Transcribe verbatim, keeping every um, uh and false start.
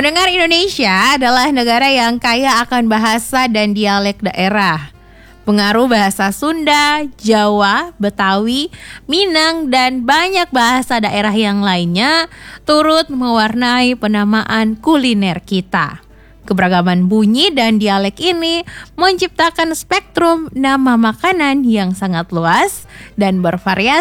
Pendengar, Indonesia adalah negara yang kaya akan bahasa dan dialek daerah. Pengaruh bahasa Sunda, Jawa, Betawi, Minang, dan banyak bahasa daerah yang lainnya turut mewarnai penamaan kuliner kita. Keberagaman bunyi dan dialek ini menciptakan spektrum nama makanan yang sangat luas dan bervariasi